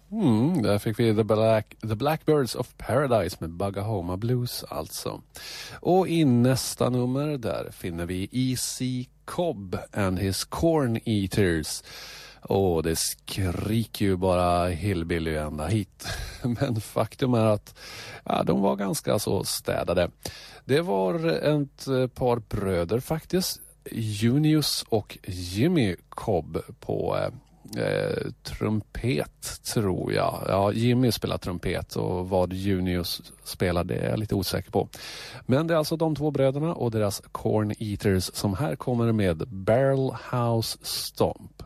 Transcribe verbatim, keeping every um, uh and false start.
Mm, där fick vi The, Black, The Blackbirds of Paradise med Bugahoma Blues alltså. Och i nästa nummer där finner vi E C Cobb and his Corn Eaters. Och det skriker ju bara hillbilly ända hit. Men faktum är att ja, de var ganska så städade. Det var ett par bröder faktiskt. Junius och Jimmy Cobb på eh, trumpet tror jag. Ja, Jimmy spelar trumpet och vad Junius spelar det är jag lite osäker på. Men det är alltså de två bröderna och deras Corn Eaters som här kommer med Barrel House Stomp.